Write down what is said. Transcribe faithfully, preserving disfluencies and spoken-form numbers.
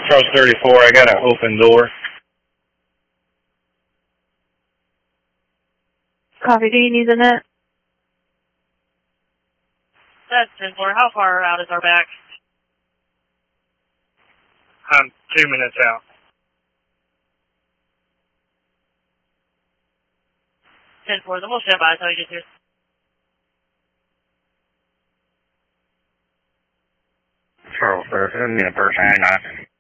Charles thirty-four, I got an open door. Copy, do you need the net? That's ten four. How far out is our back? I'm two minutes out. ten four, then we'll stand by until you get here. Charles thirty-four, first ninety-nine.